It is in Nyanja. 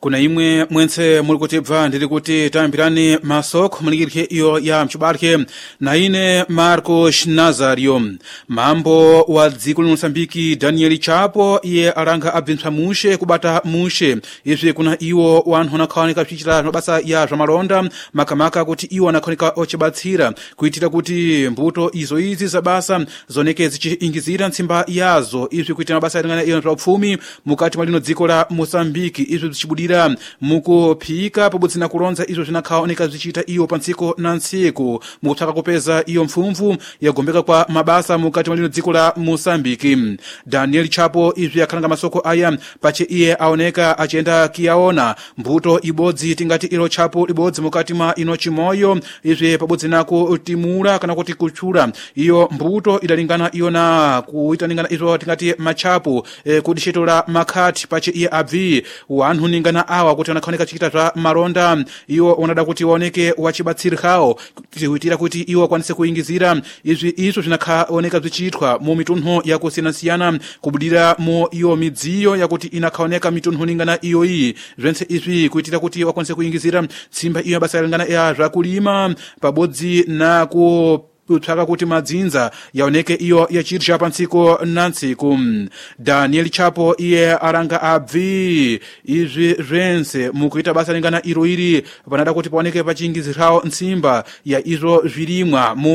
kuna imwe mwense muli kutibva ndiri kuti tambirani masoko munikirike iyo ya mchibarike na ine Marcos Nazario. Mambo wa dziko la Mosambiki Daniel Chapo iye aranga abvintsa mushe kubata mushe. Izvi kuna iwo wanhu wanakhawanika kuchita mabasa ya zvamalonda makamaka kuti iwo wanakhawanika ochibatsira kuitira kuti mbuto izi zabasa zoneke zichiingizira ntsimba yazo. Izvi kuitira mabasa yatangana iyo zvaupfumi mukati mwa lino dziko la Mosambiki. Izvi zichibudira mukuphika pabodzi na kulonza izvo zvinakhaoneka zichita iyo pantsiku na ntsiku mukutsvaka kupeza iyo mpfumvu yagombeka kwa mabasa mukati mwa lino dziko la Mosambiki. Daniel Chapo izvi akhalanga masoko aya pache iye aoneka achienda kiyaona mbuto ibodzi tingati ilo Chapo ibodzi mukati mwa ino chimoyo. Izvi pabodzi na kutimula kana kuti kutchula iyo mbuto idalingana iyo na kuitaningana izvo tingati machapo kudisheto la makhati pache iye abvi wanhu ningana awa kuti wanakhaoneka chichita zva malonda iwo wanada kuti waoneke wachibatsirikawo kuitira kuti iwo wakwanise kuingizira izvo zvinakhaoneka zichitwa mu mitunho yakusiyana-siyana kubudira mu iyo midziyo yakuti inakhaoneka mitunho ningana iyo iyi zvense izvi kuitira kuti wakwanise kuingizira tsimba iyo basa lingana ya zvakulima pabodzi na kutsvaka kuti madzinza yaoneke iyo yachiri pantsiku na ntsiku. Daniel Chapo iye aranga abvi izvi zvense mukuita basa lingana iro iri vanada kuti paoneke pachiingizirawo ntsimba ya izvo zvirimwa mu